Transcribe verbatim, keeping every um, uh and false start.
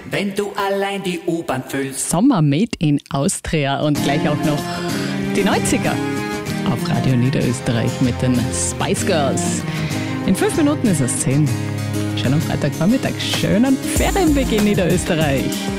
wenn du allein die U-Bahn füllst. Sommer made in Austria und gleich auch noch die neunziger auf Radio Niederösterreich mit den Spice Girls. In fünf Minuten ist es zehn. Schönen Freitagvormittag, schönen Ferienbeginn Niederösterreich.